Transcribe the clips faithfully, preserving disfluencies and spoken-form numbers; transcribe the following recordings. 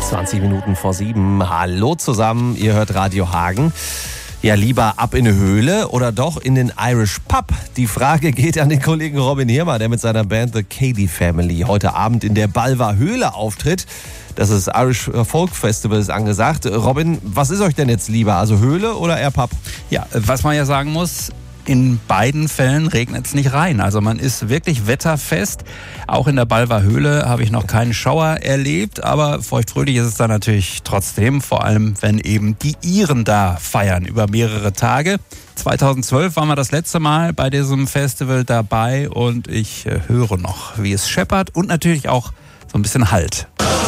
zwanzig Minuten vor sieben. Hallo zusammen, ihr hört Radio Hagen. Ja, lieber ab in eine Höhle oder doch in den Irish Pub? Die Frage geht an den Kollegen Robin Hirmer, der mit seiner Band The Cady Family heute Abend in der Balva Höhle auftritt. Das ist Irish Folk Festival ist angesagt. Robin, was ist euch denn jetzt lieber? Also Höhle oder eher Pub? Ja, was man ja sagen muss, in beiden Fällen regnet es nicht rein. Also man ist wirklich wetterfest. Auch in der Balva Höhle habe ich noch keinen Schauer erlebt, aber feuchtfröhlich ist es da natürlich trotzdem, vor allem wenn eben die Iren da feiern über mehrere Tage. zweitausendzwölf waren wir das letzte Mal bei diesem Festival dabei und ich äh, höre noch, wie es scheppert und natürlich auch so ein bisschen Halt.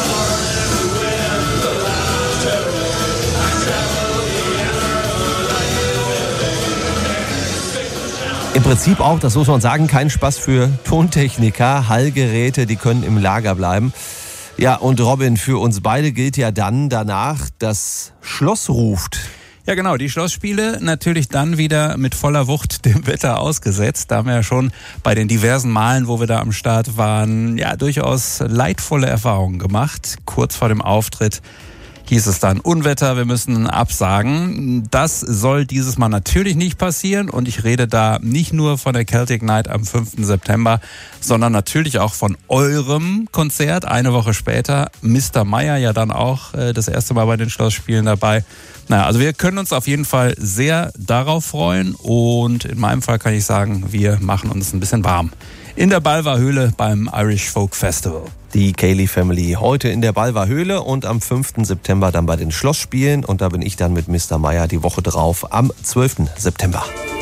Im Prinzip auch, das muss man sagen, kein Spaß für Tontechniker. Hallgeräte, die können im Lager bleiben. Ja, und Robin, für uns beide gilt ja dann danach, das Schloss ruft. Ja genau, die Schlossspiele natürlich dann wieder mit voller Wucht dem Wetter ausgesetzt. Da haben wir ja schon bei den diversen Malen, wo wir da am Start waren, ja durchaus leidvolle Erfahrungen gemacht. Kurz vor dem Auftritt hieß es dann Unwetter, wir müssen absagen. Das soll dieses Mal natürlich nicht passieren und ich rede da nicht nur von der Celtic Night am fünften September, sondern natürlich auch von eurem Konzert eine Woche später. Mister Meyer ja dann auch äh, das erste Mal bei den Schlossspielen dabei. Naja, also wir können uns auf jeden Fall sehr darauf freuen und in meinem Fall kann ich sagen, wir machen uns ein bisschen warm. In der Balva Höhle beim Irish Folk Festival. Die Cady Family heute in der Balva Höhle und am fünften September dann bei den Schlossspielen. Und da bin ich dann mit Mister Meyer die Woche drauf am zwölften September.